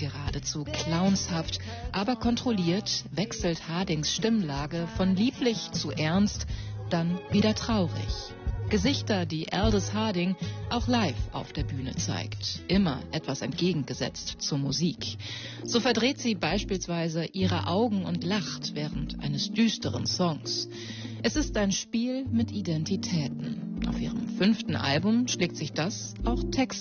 Geradezu clownshaft, aber kontrolliert wechselt Hardings Stimmlage von lieblich zu ernst, dann wieder traurig. Gesichter, die Aldous Harding auch live auf der Bühne zeigt. Immer etwas entgegengesetzt zur Musik. So verdreht sie beispielsweise ihre Augen und lacht während eines düsteren Songs. Es ist ein Spiel mit Identitäten. Auf ihrem 5. Album schlägt sich das auch textlich